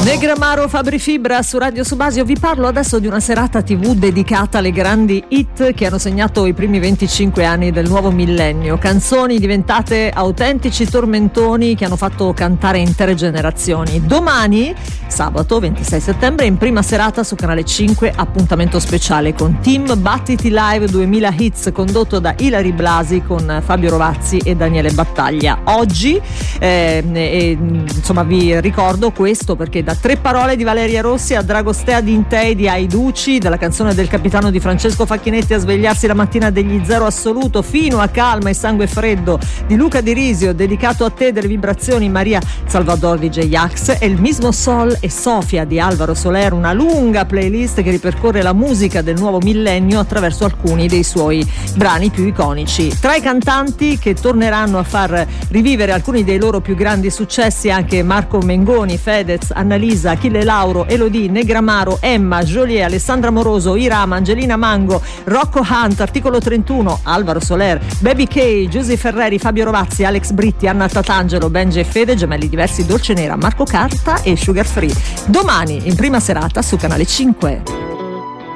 Negramaro, Fabri Fibra su Radio Subasio. Vi parlo adesso di una serata TV dedicata alle grandi hit che hanno segnato i primi 25 anni del nuovo millennio. Canzoni diventate autentici tormentoni che hanno fatto cantare intere generazioni. Domani, sabato 26 settembre, in prima serata su Canale 5, appuntamento speciale con Team Battiti Live 2000 Hits, condotto da Ilari Blasi con Fabio Rovazzi e Daniele Battaglia. Oggi, insomma, vi ricordo questo perché da Tre parole di Valeria Rossi a Dragostea Dintei di Aiducci, dalla canzone del capitano di Francesco Facchinetti a Svegliarsi la mattina degli Zero Assoluto, fino a Calma e Sangue Freddo di Luca Di Risio, dedicato a te delle vibrazioni Maria Salvador di J-Ax, e il mismo Sol e Sofia di Alvaro Soler, una lunga playlist che ripercorre la musica del nuovo millennio attraverso alcuni dei suoi brani più iconici. Tra i cantanti che torneranno a far rivivere alcuni dei loro più grandi successi anche Marco Mengoni, Fedez, Annalisa, Achille Lauro, Elodie, Negramaro, Emma, Joliet, Alessandra Moroso, Irama, Angelina Mango, Rocco Hunt, Articolo 31, Alvaro Soler, Baby K, Giusy Ferreri, Fabio Rovazzi, Alex Britti, Anna Tatangelo, Benji e Fede, Gemelli Diversi, Dolce Nera, Marco Carta e Sugar Free. Domani in prima serata su Canale 5.